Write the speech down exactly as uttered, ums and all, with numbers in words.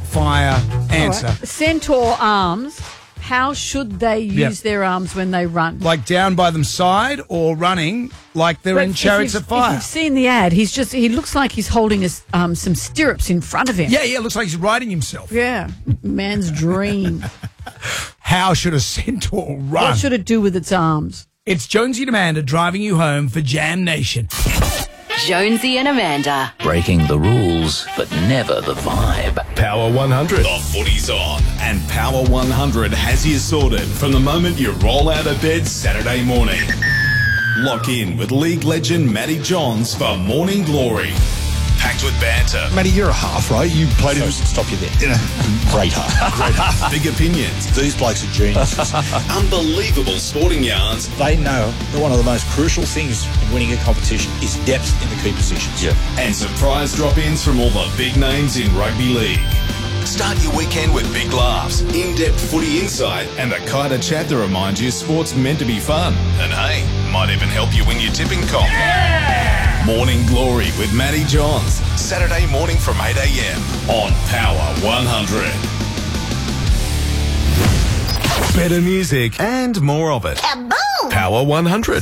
fire answer. All right. Centaur arms. How should they use Yep. their arms when they run? Like down by them side or running like they're But in if Chariots you've- of Fire. If you've seen the ad, he's just he looks like he's holding his, um, some stirrups in front of him. Yeah, yeah, looks like he's riding himself. Yeah. Man's dream. How should a centaur run? What should it do with its arms? It's Jonesy and Amanda driving you home for Jam Nation. Jonesy and Amanda. Breaking the rules, but never the vibe. Power one hundred. The footy's on, and Power one hundred has you sorted from the moment you roll out of bed Saturday morning. Lock in with league legend Matty Johns for Morning Glory. Packed with banter, Matty, you're a half, right? You played in... Stop you there. You know, great half. big opinions, These blokes are geniuses. unbelievable sporting yarns, They know that one of the most crucial things in winning a competition is depth in the key positions. Yeah. and surprise drop-ins from all the big names in rugby league. Start your weekend with big laughs, in-depth footy insight, and the kind of chat that reminds you sport's meant to be fun. And hey, might even help you win your tipping comp. Morning Glory with Matty Johns, Saturday morning from eight a.m. on Power one hundred. Better music and more of it. Power one hundred.